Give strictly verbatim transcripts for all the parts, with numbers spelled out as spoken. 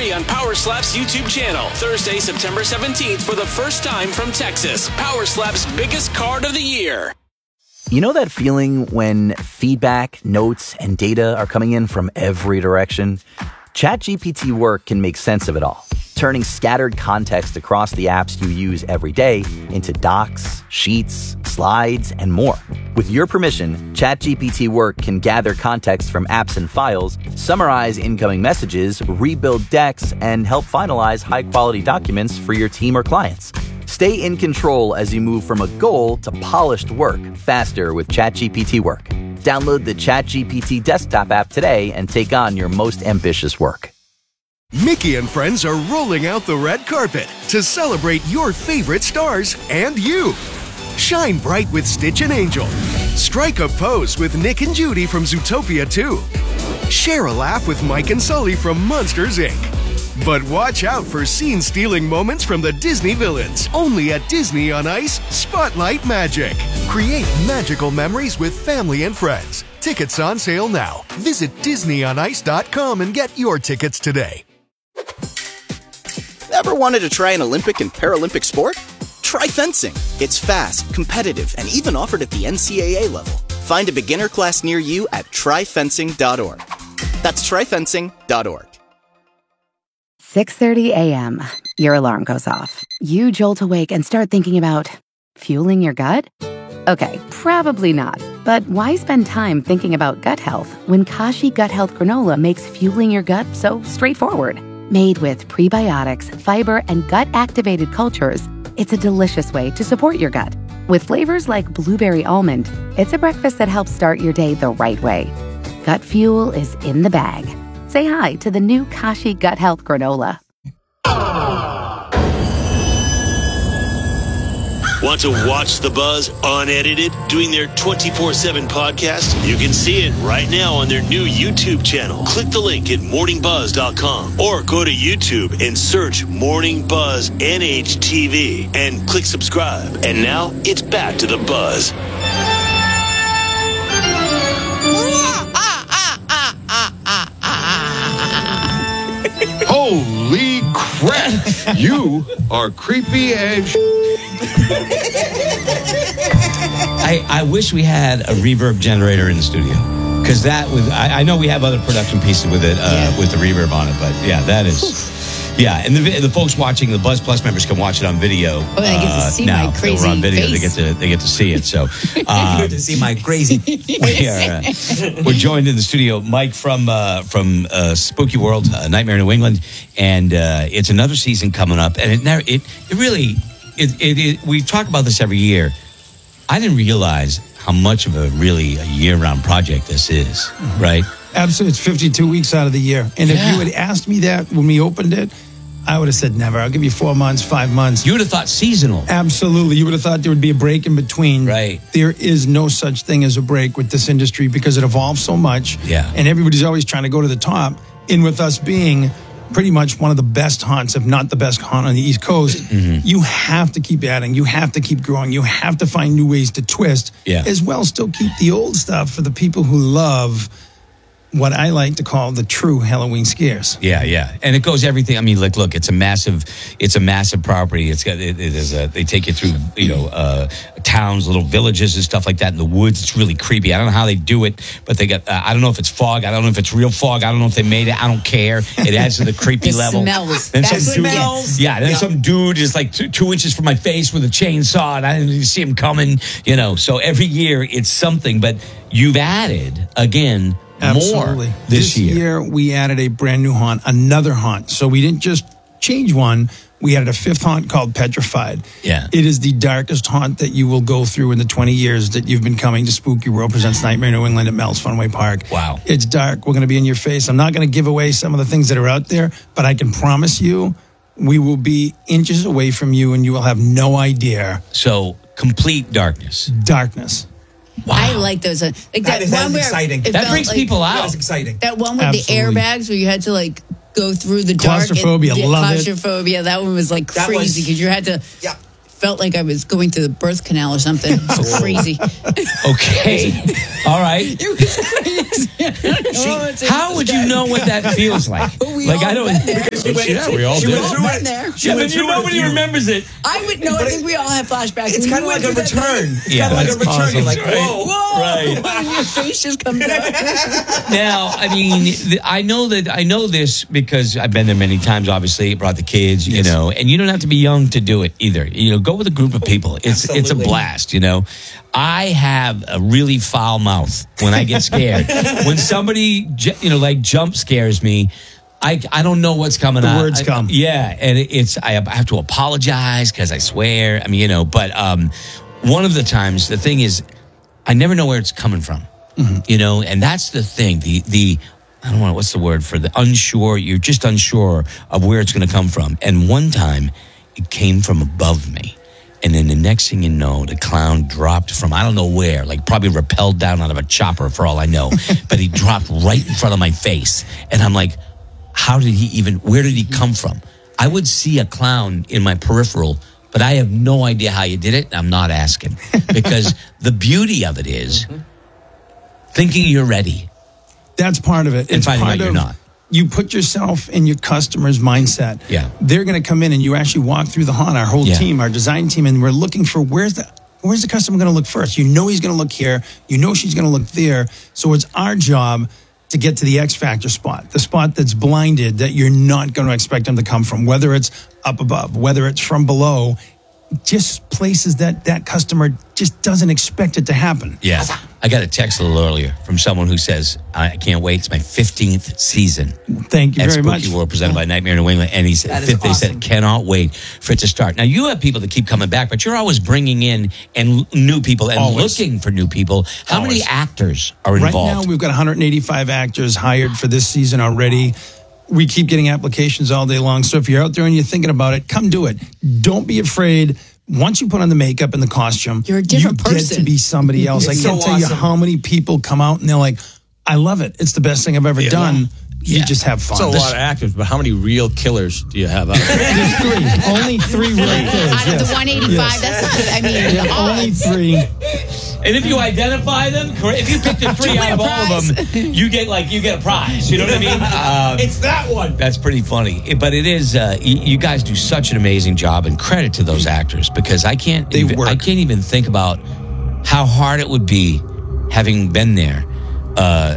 free on Power Slap's YouTube channel Thursday, September seventeenth for the first time from Texas. Power Slap's biggest card of the year. You know that feeling when feedback, notes, and data are coming in from every direction? ChatGPT Work can make sense of it all, turning scattered context across the apps you use every day into docs, sheets, slides, and more. With your permission, ChatGPT Work can gather context from apps and files, summarize incoming messages, rebuild decks, and help finalize high-quality documents for your team or clients. Stay in control as you move from a goal to polished work faster with ChatGPT Work. Download the ChatGPT desktop app today and take on your most ambitious work. Mickey and friends are rolling out the red carpet to celebrate your favorite stars and you. Shine bright with Stitch and Angel. Strike a pose with Nick and Judy from Zootopia two. Share a laugh with Mike and Sully from Monsters, Incorporated. But watch out for scene-stealing moments from the Disney villains. Only at Disney on Ice, Spotlight Magic. Create magical memories with family and friends. Tickets on sale now. Visit disney on ice dot com and get your tickets today. Ever wanted to try an Olympic and Paralympic sport? Try fencing. It's fast, competitive, and even offered at the N C double A level. Find a beginner class near you at try fencing dot org. That's try fencing dot org. six thirty a.m. Your alarm goes off. You jolt awake and start thinking about fueling your gut? Okay, probably not. But why spend time thinking about gut health when Kashi Gut Health Granola makes fueling your gut so straightforward? Made with prebiotics, fiber, and gut-activated cultures, it's a delicious way to support your gut. With flavors like blueberry almond, it's a breakfast that helps start your day the right way. Gut fuel is in the bag. Say hi to the new Kashi Gut Health Granola. Want to watch The Buzz unedited, doing their twenty-four seven podcast? You can see it right now on their new YouTube channel. Click the link at morning buzz dot com or go to YouTube and search Morning Buzz N H T V and click subscribe. And now it's back to The Buzz. Holy crap! You are creepy as I, I wish we had a reverb generator in the studio, because that was, I, I know we have other production pieces with it, uh, yeah. with the reverb on it, but yeah, that is, yeah. And the the folks watching, the Buzz Plus members can watch it on video. Oh, they get to see uh, now. my crazy We're on video. face. They get to they get to see it. So uh, you get to see my crazy. we are, uh, we're joined in the studio, Mike from uh, from uh, Spooky World, uh, Nightmare New England, and uh, it's another season coming up, and it never it it really it, it, it we talk about this every year. I didn't realize how much of a really a year-round project this is, mm-hmm. right? Absolutely. It's fifty-two weeks out of the year. And if yeah. you had asked me that when we opened it, I would have said never. I'll give you four months, five months. You would have thought seasonal. Absolutely. You would have thought there would be a break in between. Right. There is no such thing as a break with this industry because it evolves so much. Yeah. And everybody's always trying to go to the top. And with us being pretty much one of the best haunts, if not the best haunt on the East Coast, mm-hmm. you have to keep adding. You have to keep growing. You have to find new ways to twist. Yeah. As well, still keep the old stuff for the people who love what I like to call the true Halloween scares. Yeah, yeah, and it goes everything. I mean, like, look, it's a massive, it's a massive property. It's got, it, it is a. They take you through, you know, uh, towns, little villages, and stuff like that in the woods. It's really creepy. I don't know how they do it, but they got. Uh, I don't know if it's fog. I don't know if it's real fog. I don't know if they made it. I don't care. It adds to the creepy the level. Smells. Then That's some what dude, smells. yeah. Then yeah. some dude is like two, two inches from my face with a chainsaw, and I didn't even see him coming. You know, so every year it's something. But you've added again. Absolutely. More this, this year. year, we added a brand new haunt, another haunt. So we didn't just change one. We added a fifth haunt called Petrified. Yeah. It is the darkest haunt that you will go through in the twenty years that you've been coming to Spooky World Presents Nightmare New England at Mel's Funway Park. Wow. It's dark. We're going to be in your face. I'm not going to give away some of the things that are out there, but I can promise you we will be inches away from you and you will have no idea. So complete darkness. Darkness. Wow. I like those. Uh, like that, that is one that where exciting. That brings like, people out. That's exciting. That one with Absolutely. the airbags where you had to like go through the dark. Claustrophobia, and, yeah, love claustrophobia. it. That one was like That crazy was- because you had to Yeah. felt like I was going through the birth canal or something. So crazy. Okay. All right. It was crazy. See, how would you know what that feels like? Like I don't. She went, yeah, we all she did. went through it. There. Yeah, but you nobody remembers it. I would know. I think we all have flashbacks. It's kind of like a return. It's Yeah, kind of like a that's return. You're like, possible. whoa, Whoa! Right. And your face just comes out. Now, I mean, th- I know that I know this because I've been there many times. Obviously, brought the kids, you Yes. know, and you don't have to be young to do it either. You know, go with a group of people. It's it's a Absolutely. blast. You know, I have a really foul mouth when I get scared. When somebody, ju- you know, like jump scares me. I, I don't know what's coming The out. words I- come. Yeah, and it, it's I have, I have to apologize because I swear. I mean, you know, but um, one of the times the thing is, I never know where it's coming from. Mm-hmm. You know, and that's the thing. The the I don't know what's the word for the unsure. You're just unsure of where it's going to come from. And one time, it came from above me. And then the next thing you know, the clown dropped from I don't know where, like probably rappelled down out of a chopper for all I know. But he dropped right in front of my face. And I'm like, how did he even, where did he come from? I would see a clown in my peripheral, but I have no idea how you did it. And I'm not asking. Because the beauty of it is thinking you're ready. That's part of it. And It's finding part out you're of, not. You put yourself in your customer's mindset. Yeah. They're going to come in and you actually walk through the haunt, our whole Yeah. team, our design team, and we're looking for where's the where's the customer going to look first? You know he's going to look here. You know she's going to look there. So it's our job to get to the X factor spot, the spot that's blinded that you're not going to expect them to come from, whether it's up above, whether it's from below, just places that that customer just doesn't expect it to happen. Yeah. I got a text a little earlier from someone who says, I can't wait. It's my fifteenth season. Thank you at very Spooky much. World presented by Nightmare New England. And he said, That is fifth, they awesome. said, cannot wait for it to start. Now, you have people that keep coming back, but you're always bringing in and new people and Always. looking for new people. How many Always. actors are Right involved? now, we've got one hundred eighty-five actors hired for this season already. We keep getting applications all day long. So if you're out there and you're thinking about it, come do it. Don't be afraid. Once you put on the makeup and the costume, You're a different you person. get to be somebody else. I It's can't so tell you awesome. how many people come out and they're like, I love it. It's the best thing I've ever done. You Yeah. just have fun. It's a This- lot of actors, but how many real killers do you have out there? There's three. Only three real killers. Out of yes. the one eighty-five, Yes. that's not, I mean, Yeah, the only odds. three. And if you identify them, correct- if you pick the three You out win of a all of them, you get like you get a prize. You know what I mean? Um, It's that one. That's pretty funny. It- But it is, uh, y- you guys do such an amazing job, and credit to those actors because I can't, They even, work. I can't even think about how hard it would be, having been there, uh,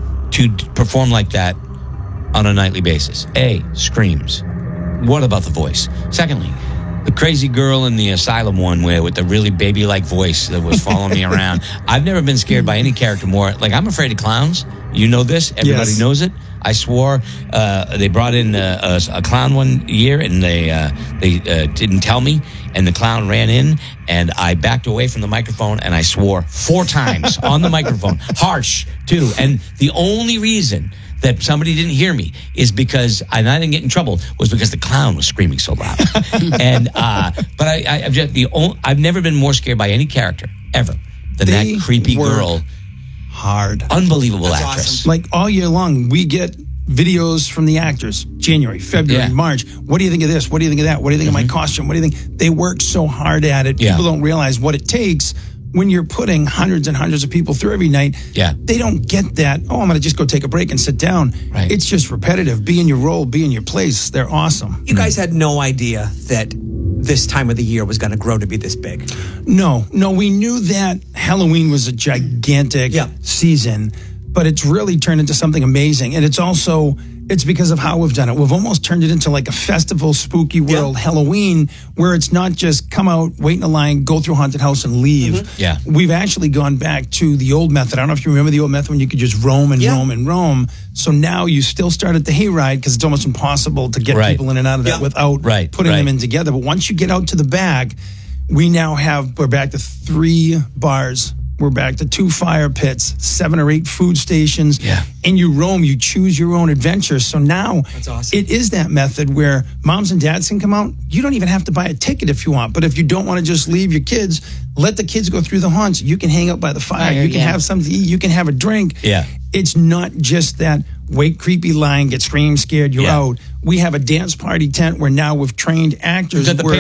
to d- perform like that on a nightly basis. A, screams. What about the voice? Secondly, the crazy girl in the asylum one where with the really baby-like voice that was following me around. I've never been scared by any character more. Like, I'm afraid of clowns. You know this. Everybody Yes. knows it. I swore uh, they brought in a, a, a clown one year and they uh, they uh, didn't tell me, and the clown ran in and I backed away from the microphone and I swore four times on the microphone, harsh too. And the only reason that somebody didn't hear me is because and I didn't get in trouble was because the clown was screaming so loud. and uh, but I, I I've just the only, I've never been more scared by any character ever than They that creepy work girl. Hard. Unbelievable That's actress. awesome. Like all year long, we get videos from the actors. January, February, Yeah. March. What do you think of this? What do you think of that? What do you think of my costume? What do you think? They work so hard at it. Yeah. People don't realize what it takes when you're putting hundreds and hundreds of people through every night. Yeah. They don't get that. Oh, I'm going to just go take a break and sit down. Right. It's just repetitive. Be in your role. Be in your place. They're awesome. You guys had no idea that this time of the year was going to grow to be this big. No, no, we knew that Halloween was a gigantic Yeah. season, but it's really turned into something amazing. And it's also, it's because of how we've done it. We've almost turned it into like a festival, spooky world Halloween, where it's not just come out, wait in a line, go through haunted house and leave. Yeah. We've actually gone back to the old method. I don't know if you remember the old method when you could just roam and Yeah. roam and roam. So now you still start at the hayride because it's almost impossible to get Right. people in and out of that Yeah. without Right, putting them right. in together. But once you get out to the back, we now have, we're back to three bars. We're back to two fire pits, seven or eight food stations. Yeah. And you roam, you choose your own adventures. So now That's awesome. it is that method where moms and dads can come out. You don't even have to buy a ticket if you want. But if you don't want to just leave your kids, let the kids go through the haunts. You can hang out by the fire. Fire, you can yeah. have something to eat. You can have a drink. Yeah. It's not just that wait, creepy line, get scream scared, you're Yeah. out. We have a dance party tent where now we've trained actors Is that the where paper-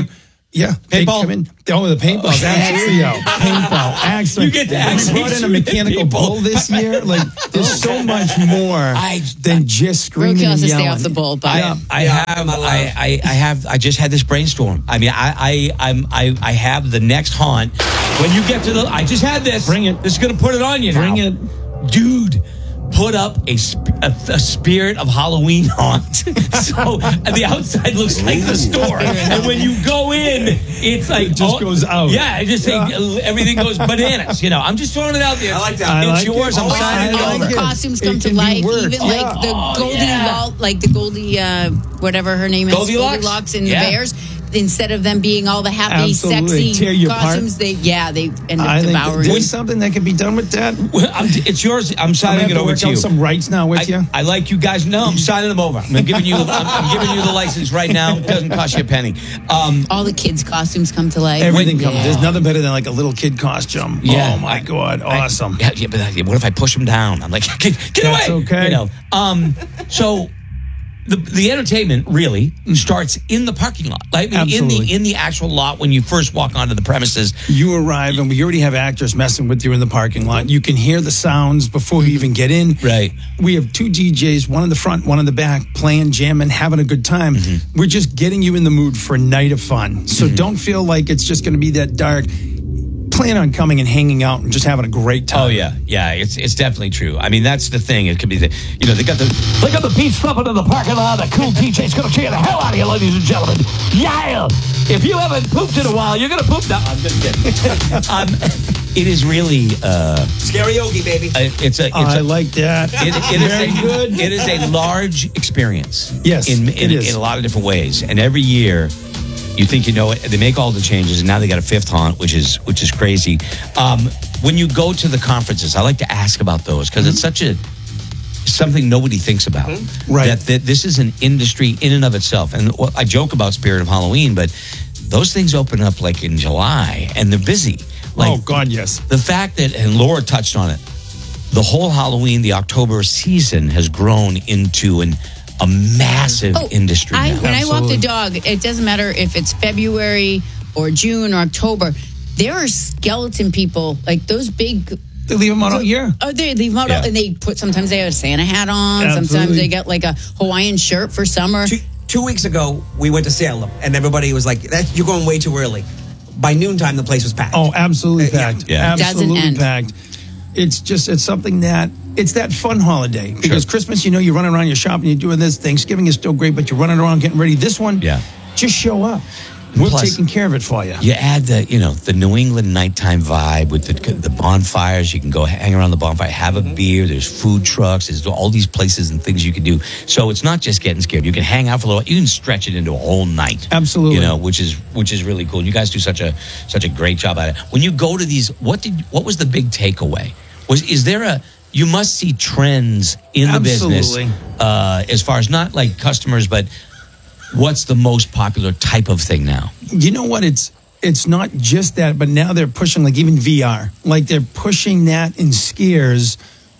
Yeah, they Paintball? come in. Oh, the paintballs, actually, yo, paintball, actually. You get to we actually brought in a shoot mechanical people. bull this year. Like, there's so much more I- than just screaming Roadkill and has to yelling. stay off the bull, but I, I have, I, I, I have, I just had this brainstorm. I mean, I, I, I'm, I, I have the next haunt. When you get to the, I just had this. Bring it. This is gonna put it on you Bring now. it. Dude. Put up a, sp- a, a spirit of Halloween haunt. So the outside looks like the store, and when you go in, it's like It just goes out. Yeah, I just think everything goes bananas. You know, I'm just throwing it out there. I like that. I It's like yours. it. I'm Oh, signing I it all like over. the it. costumes It come to can be life. worked. Even like the Oh, Goldie, yeah. Wal- like the Goldie, uh, whatever her name is, Goldilocks? Goldilocks and Yeah. the Bears. Instead of them being all the happy, Absolutely. Tear sexy you apart. costumes, they yeah they end up I think devouring. there's something that can be done with that. I'm Well, I'm, it's yours. I'm gonna signing have it to over work to out you. some rights now with I, you. I like you guys. No, I'm signing them over. I'm giving you. I'm, I'm giving you the license right now. It doesn't cost you a penny. Um, all the kids' costumes come to life. Everything when- comes. yeah. There's nothing better than like a little kid costume. Yeah. Oh my god, I- awesome. yeah, yeah, but uh, what if I push them down? I'm like, get, get That's away. okay. You know. Um. So. The, the entertainment really starts in the parking lot, like in Absolutely. the in the actual lot when you first walk onto the premises. You arrive and we already have actors messing with you in the parking lot. You can hear the sounds before you even get in. Right. We have two D Js, one in the front, one in the back, playing, jamming, having a good time. Mm-hmm. We're just getting you in the mood for a night of fun. So Mm-hmm. don't feel like it's just going to be that dark. Plan on coming and hanging out and just having a great time. Oh yeah, yeah. It's it's definitely true. I mean, that's the thing. It could be the you know they got the they got the beats thumping in the parking lot. The cool D J's gonna cheer the hell out of you, ladies and gentlemen. Yeah. If you haven't pooped in a while, you're gonna poop now. I'm just kidding. um, it is really uh, Karaoke, baby. a, it's a it's I a, like that. It, it is Very a, good. It is a large experience. Yes, in it in, is. in a lot of different ways, and every year. You think you know it. They make all the changes, and now they got a fifth haunt, which is which is crazy. Um, when you go to the conferences, I like to ask about those because it's such a something nobody thinks about. Right. That, that this is an industry in and of itself. And well, I joke about Spirit of Halloween, but those things open up like in July, and they're busy. Like, oh God, yes. the fact that, and Laura touched on it, the whole Halloween, the October season has grown into an a massive Oh, industry I, now. when I walk Absolutely. the dog, it doesn't matter if it's February or June or October. There are skeleton people, like those big. They leave them out all year. Oh, they leave them out, Yeah. and they put. Sometimes they have a Santa hat on. Sometimes Absolutely. they get like a Hawaiian shirt for summer. Two, two weeks ago, we went to Salem, and everybody was like, that, "You're going way too early." By noontime, the place was packed. Oh, absolutely Uh, yeah. packed. Yeah. Doesn't Absolutely end. packed. It's just it's something that it's that fun holiday because Christmas, you know, you're running around, you're shopping, you're doing this. Thanksgiving is still great, but you're running around getting ready. This one, Yeah. just show up. We're Plus- taking care of it for you. You add the, you know, the New England nighttime vibe with the the bonfires. You can go hang around the bonfire, have a beer. There's food trucks. There's all these places and things you can do. So it's not just getting scared. You can hang out for a little. You can stretch it into a whole night. Absolutely. You know, which is which is really cool. You guys do such a such a great job at it. When you go to these, what did what was the big takeaway? Was is there a you must see trends in the business Absolutely. uh, as far as not like customers, but what's the most popular type of thing now? You know what? It's it's not just that, but now they're pushing like even V R. Like they're pushing that in skiers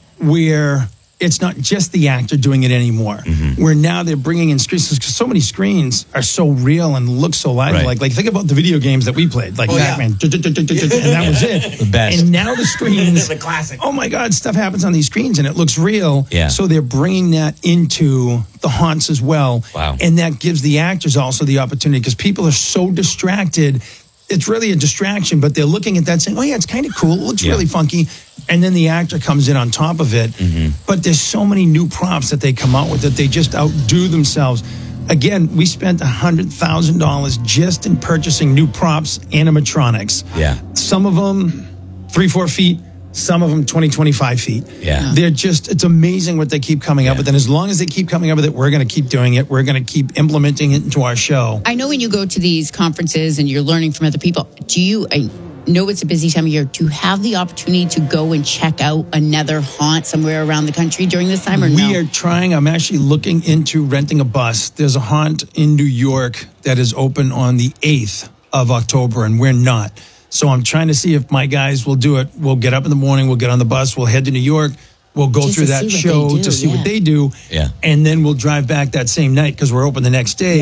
where it's not just the actor doing it anymore. Mm-hmm. Where now they're bringing in screens because so many screens are so real and look so live. Right. Like like think about the video games that we played, like Oh, yeah. Pac-Man, and that was it. The best. And now the screens, The classic. oh my God, stuff happens on these screens and it looks real. Yeah. So they're bringing that into the haunts as well. Wow. And that gives the actors also the opportunity because people are so distracted. It's really a distraction, but they're looking at that saying, oh, yeah, it's kind of cool. It looks Yeah. really funky. And then the actor comes in on top of it. Mm-hmm. But there's so many new props that they come out with that they just outdo themselves. Again, we spent one hundred thousand dollars just in purchasing new props, animatronics. Yeah. Some of them three, four feet. Some of them twenty, twenty-five feet. Yeah. They're just, it's amazing what they keep coming up Yeah. with. And as long as they keep coming up with it, we're going to keep doing it. We're going to keep implementing it into our show. I know when you go to these conferences and you're learning from other people, do you, I know it's a busy time of year, do you have the opportunity to go and check out another haunt somewhere around the country during this time or We no? are trying, I'm actually looking into renting a bus. There's a haunt in New York that is open on the eighth of October, and we're not. So I'm trying to see if my guys will do it. We'll get up in the morning, we'll get on the bus, we'll head to New York, we'll go Just through to that see what show they do, to see yeah. what they do. Yeah. And then we'll drive back that same night because we're open the next day.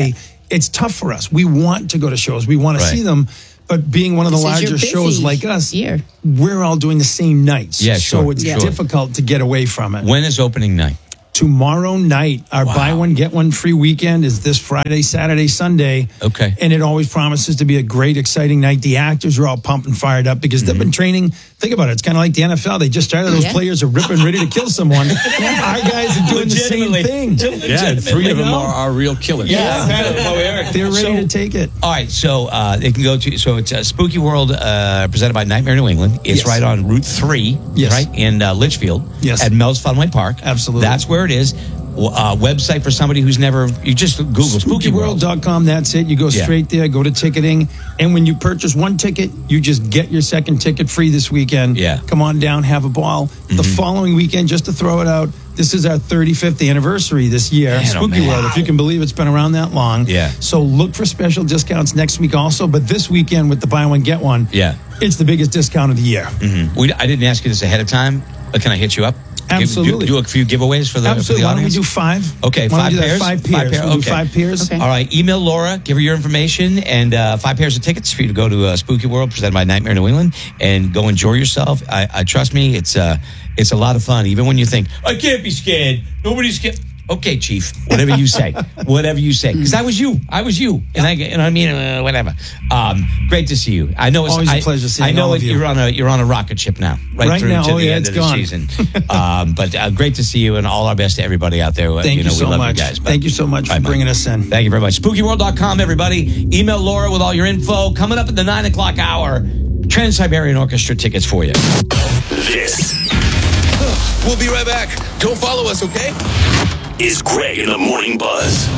it's tough for us. We want to go to shows. We want to Right. see them. But being one of the This is your larger busy shows like us, year. we're all doing the same nights. Yeah, so sure, it's sure. difficult to get away from it. When is opening night? Tomorrow night, our Wow. buy one, get one free weekend is this Friday, Saturday, Sunday. Okay. And it always promises to be a great, exciting night. The actors are all pumped and fired up because they've been training. Think about it. It's kind of like the N F L. They just started. Those Yeah. players are ripping, ready to kill someone. Our guys are doing the same thing. Yeah, and three of them are, are real killers. Yeah. They're ready So- to take it. All right, so uh, they can go to so it's uh, Spooky World uh, presented by Nightmare New England. It's Yes. right on Route Three, Yes. right in uh, Litchfield, Yes. at Mel's Funway Park. Absolutely. That's where it is. W- Uh, website for somebody who's never. You just Google Spooky, spooky world World. dot com, that's it. You go Yeah. straight there, go to ticketing, and when you purchase one ticket, you just get your second ticket free this weekend. Yeah. Come on down, have a ball. The following weekend, just to throw it out, this is our thirty-fifth anniversary this year. Man, oh, Spooky man. World, if you can believe it's been around that long. Yeah. So look for special discounts next week also, but this weekend with the buy one, get one, Yeah. it's the biggest discount of the year. Mhm. We, I didn't ask you this ahead of time, but can I hit you up? Give- Absolutely. do, do a few giveaways for the, for Absolutely. the Why don't we audience? do five? Okay, Why don't five we do that? pairs? Five Five pairs. pair- We'll do okay. five pairs. Okay. All right, email Laura, give her your information, and uh, five pairs of tickets for you to go to uh, Spooky World presented by Nightmare New England, and go enjoy yourself. I, I trust me, it's uh, it's a lot of fun. Even when you think I can't be scared, nobody's scared. Okay, Chief, whatever you say, whatever you say, because I was you, I was you, and I, you know what I mean, uh, whatever. Um, great to see you. I know it's Always a I- pleasure seeing I know all it, of you. you're on a you're on a rocket ship now, right, Right through now, to oh, the yeah, end it's of the gone. season. um, but uh, great to see you, and all our best to everybody out there. Thank you, know, we so love much. you guys. Thank you so much Bye, for Mike. bringing us in. Thank you very much. spooky world dot com, everybody. Email Laura with all your info. Coming up at the nine o'clock hour, Trans-Siberian Orchestra tickets for you. This We'll be right back. Don't follow us, okay? is Greg in the Morning Buzz.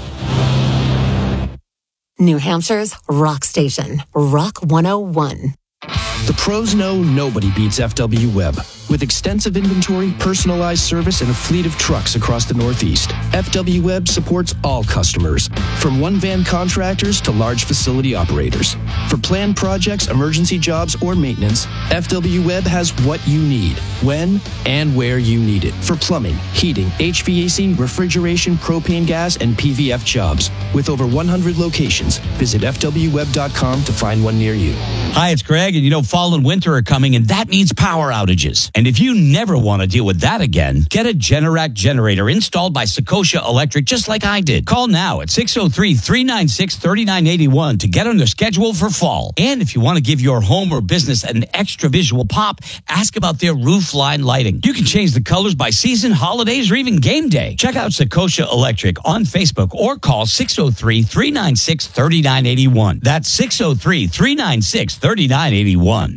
New Hampshire's rock station, Rock one oh one. The pros know nobody beats F W Web. With extensive inventory, personalized service, and a fleet of trucks across the Northeast, F W Web supports all customers, from one-van contractors to large facility operators. For planned projects, emergency jobs, or maintenance, F W Web has what you need, when and where you need it. For plumbing, heating, H V A C, refrigeration, propane gas, and P V F jobs. With over one hundred locations, visit F W web dot com to find one near you. Hi, it's Greg, and you know, fall and winter are coming, and that means power outages. And if you never want to deal with that again, get a Generac generator installed by Secocia Electric, just like I did. Call now at six oh three, three nine six, three nine eight one to get on their schedule for fall. And if you want to give your home or business an extra visual pop, ask about their roof line lighting. You can change the colors by season, holidays, or even game day. Check out Secocia Electric on Facebook or call six oh three, three nine six, three nine eight one. That's six oh three, three nine six, three nine eight one.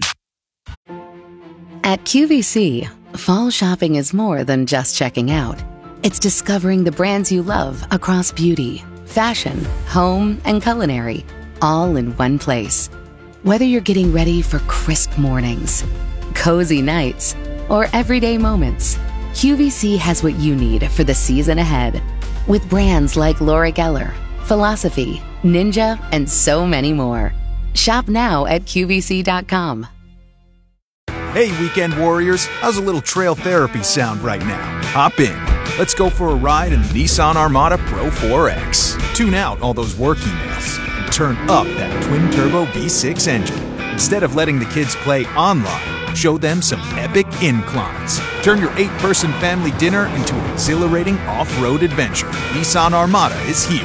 At Q V C, fall shopping is more than just checking out. It's discovering the brands you love across beauty, fashion, home, and culinary, all in one place. Whether you're getting ready for crisp mornings, cozy nights, or everyday moments, Q V C has what you need for the season ahead. With brands like Laura Geller, Philosophy, Ninja, and so many more. Shop now at Q V C dot com. Hey, weekend warriors, how's a little trail therapy sound right now? Hop in. Let's go for a ride in the Nissan Armada Pro four X. Tune out all those work emails and turn up that twin-turbo V six engine. Instead of letting the kids play online, show them some epic inclines. Turn your eight-person family dinner into an exhilarating off-road adventure. Nissan Armada is here.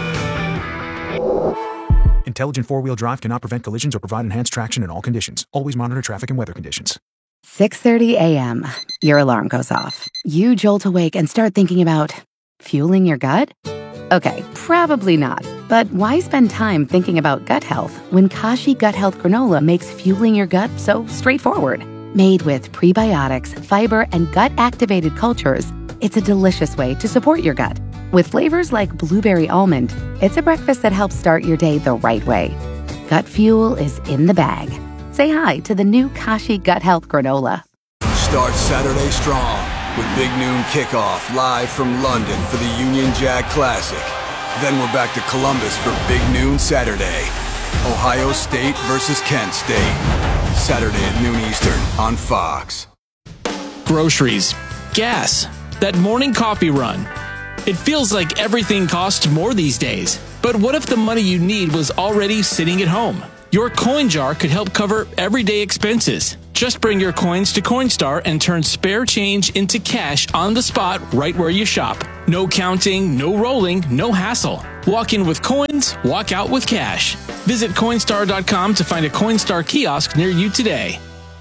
Intelligent four-wheel drive cannot prevent collisions or provide enhanced traction in all conditions. Always monitor traffic and weather conditions. six thirty a.m. Your alarm goes off. You jolt awake and start thinking about fueling your gut? Okay, probably not. But why spend time thinking about gut health when Kashi Gut Health Granola makes fueling your gut so straightforward? Made with prebiotics, fiber, and gut-activated cultures, it's a delicious way to support your gut. With flavors like blueberry almond, it's a breakfast that helps start your day the right way. Gut fuel is in the bag. Say hi to the new Kashi Gut Health Granola. Start Saturday strong with Big Noon Kickoff live from London for the Union Jack Classic. Then we're back to Columbus for Big Noon Saturday. Ohio State versus Kent State. Saturday at noon Eastern on Fox. Groceries, gas, that morning coffee run. It feels like everything costs more these days. But But what if the money you need was already sitting at home? Your coin jar could help cover everyday expenses. Just bring your coins to Coinstar and turn spare change into cash on the spot right where you shop. No counting, no rolling, no hassle. Walk in with coins, walk out with cash. Visit Coinstar dot com to find a Coinstar kiosk near you today.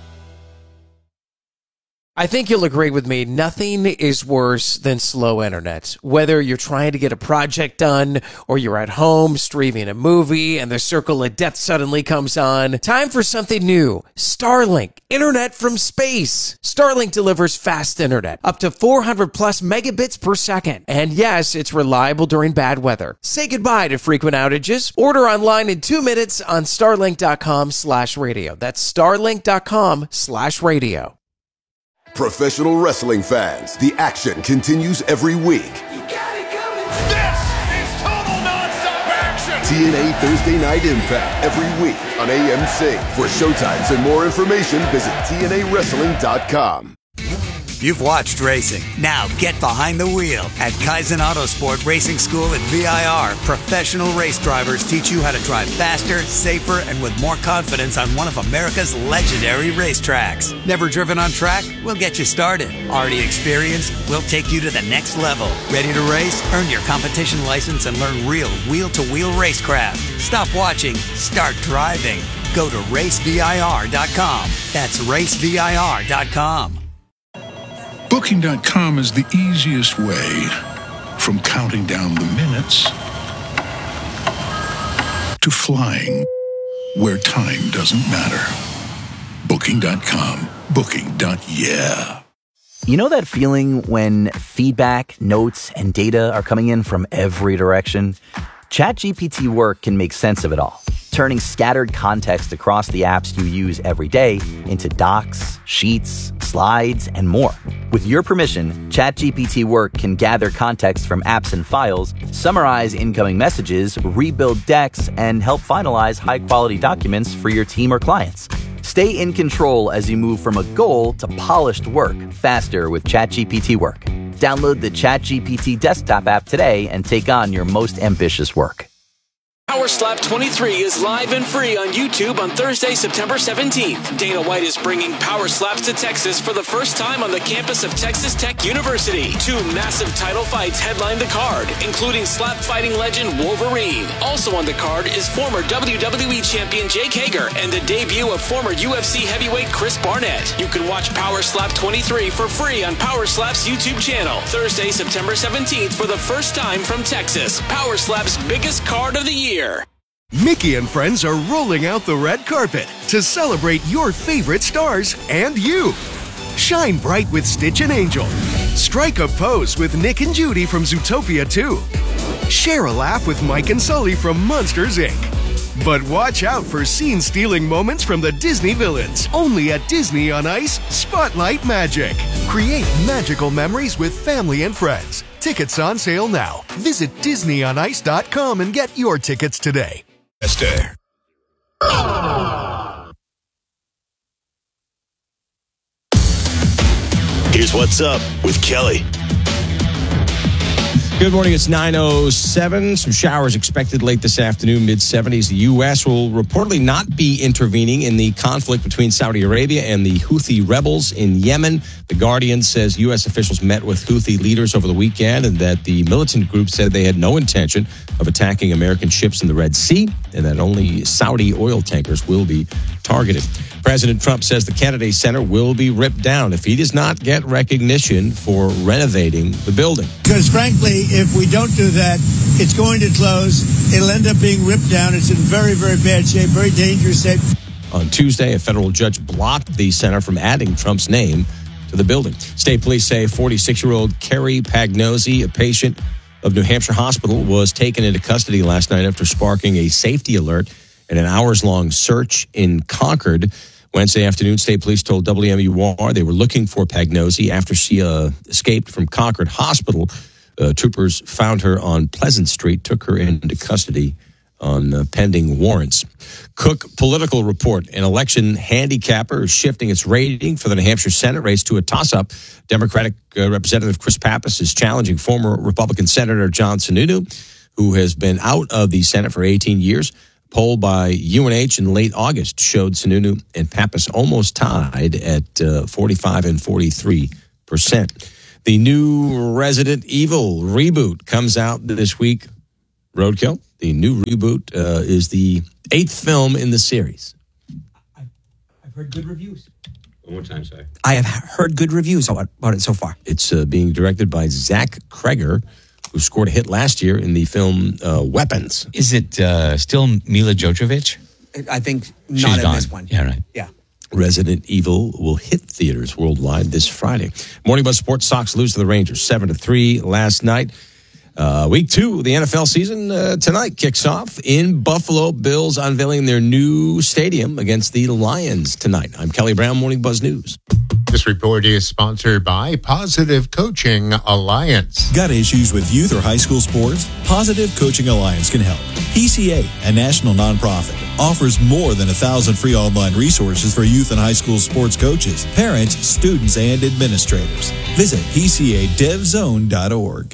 I think you'll agree with me, nothing is worse than slow internet. Whether you're trying to get a project done or you're at home streaming a movie and the circle of death suddenly comes on, time for something new. Starlink, internet from space. Starlink delivers fast internet, up to four hundred plus megabits per second. And yes, it's reliable during bad weather. Say goodbye to frequent outages. Order online in two minutes on starlink dot com slash radio. That's starlink dot com slash radio. Professional wrestling fans, the action continues every week. You got it coming. This is total nonstop action. T N A Thursday Night Impact every week on A M C. For showtimes and more information, visit T N A wrestling dot com. You've watched racing. Now get behind the wheel. At Kaizen Autosport Racing School at V I R, professional race drivers teach you how to drive faster, safer, and with more confidence on one of America's legendary racetracks. Never driven on track? We'll get you started. Already experienced? We'll take you to the next level. Ready to race? Earn your competition license and learn real wheel-to-wheel racecraft. Stop watching. Start driving. Go to race V I R dot com. That's race V I R dot com. Booking dot com is the easiest way from counting down the minutes to flying where time doesn't matter. Booking dot com. Booking. Yeah. You know that feeling when feedback, notes, and data are coming in from every direction? ChatGPT Work can make sense of it all, turning scattered context across the apps you use every day into docs, sheets, slides, and more. With your permission, ChatGPT Work can gather context from apps and files, summarize incoming messages, rebuild decks, and help finalize high-quality documents for your team or clients. Stay in control as you move from a goal to polished work faster with ChatGPT Work. Download the ChatGPT desktop app today and take on your most ambitious work. Power Slap twenty-three is live and free on YouTube on Thursday, September seventeenth. Dana White is bringing Power Slaps to Texas for the first time on the campus of Texas Tech University. Two massive title fights headline the card, including slap fighting legend Wolverine. Also on the card is former W W E champion Jake Hager and the debut of former U F C heavyweight Chris Barnett. You can watch Power Slap twenty-three for free on Power Slap's YouTube channel. Thursday, September seventeenth for the first time from Texas. Power Slap's biggest card of the year. Mickey and friends are rolling out the red carpet to celebrate your favorite stars and you. Shine bright with Stitch and Angel. Strike a pose with Nick and Judy from Zootopia two. Share a laugh with Mike and Sully from Monsters, Incorporated. But watch out for scene-stealing moments from the Disney villains. Only at Disney on Ice Spotlight Magic. Create magical memories with family and friends. Tickets on sale now. Visit disney on ice dot com and get your tickets today. Esther. Here's what's up with Kelly. Good morning. It's nine oh seven. Some showers expected late this afternoon, mid seventies. The U S will reportedly not be intervening in the conflict between Saudi Arabia and the Houthi rebels in Yemen. The Guardian says U S officials met with Houthi leaders over the weekend and that the militant group said they had no intention of attacking American ships in the Red Sea and that only Saudi oil tankers will be targeted. President Trump says the Kennedy Center will be ripped down if he does not get recognition for renovating the building. Because frankly, if we don't do that, it's going to close. It'll end up being ripped down. It's in very, very bad shape, very dangerous shape. On Tuesday, a federal judge blocked the center from adding Trump's name to the building. State police say forty-six-year-old Kerry Pagnosi, a patient of New Hampshire Hospital, was taken into custody last night after sparking a safety alert in an hours-long search in Concord. Wednesday afternoon, state police told W M U R they were looking for Pagnosi after she uh, escaped from Concord Hospital. Uh, troopers found her on Pleasant Street, took her into custody on uh, pending warrants. Cook Political Report, an election handicapper is shifting its rating for the New Hampshire Senate race to a toss-up. Democratic uh, Representative Chris Pappas is challenging former Republican Senator John Sununu, who has been out of the Senate for eighteen years. Poll by U N H in late August showed Sununu and Pappas almost tied at uh, forty-five and forty-three percent. The new Resident Evil reboot comes out this week. Roadkill, the new reboot, uh, is the eighth film in the series. I've heard good reviews. One more time, sorry. I have heard good reviews about it so far. It's uh, being directed by Zach Kreger, who scored a hit last year in the film uh, Weapons. Is it uh, still Mila Jovovich? I think not She's in gone. this one. Yeah, right. Yeah. Resident Evil will hit theaters worldwide this Friday. Morning Buzz Sports. Sox lose to the Rangers seven to three last night. Uh, week two of the N F L season uh, tonight kicks off in Buffalo. Bills unveiling their new stadium against the Lions tonight. I'm Kelly Brown, Morning Buzz News. This report is sponsored by Positive Coaching Alliance. Got issues with youth or high school sports? Positive Coaching Alliance can help. P C A, a national nonprofit, offers more than a thousand free online resources for youth and high school sports coaches, parents, students, and administrators. Visit p c a dev zone dot org.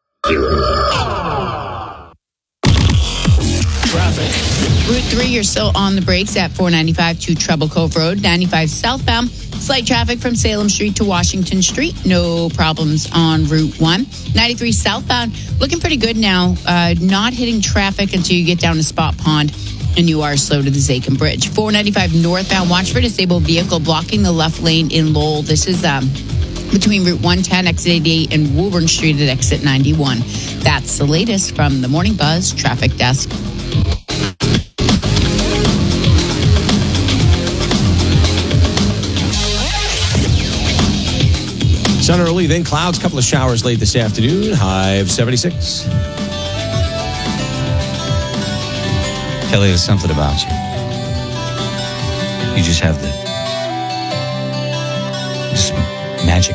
Traffic. Route three, you're still on the brakes at four ninety-five to Treble Cove Road. ninety-five southbound, slight traffic from Salem Street to Washington Street. No problems on Route one. ninety-three southbound, looking pretty good now. Uh, not hitting traffic until you get down to Spot Pond, and you are slow to the Zakin Bridge. four ninety-five northbound, watch for disabled vehicle blocking the left lane in Lowell. This is um, between Route one ten, exit eighty-eight, and Woburn Street at exit ninety-one. That's the latest from the Morning Buzz Traffic Desk. Sun early, then clouds, couple of showers late this afternoon. High of seventy-six. Kelly, there's something about you. You just have the just magic.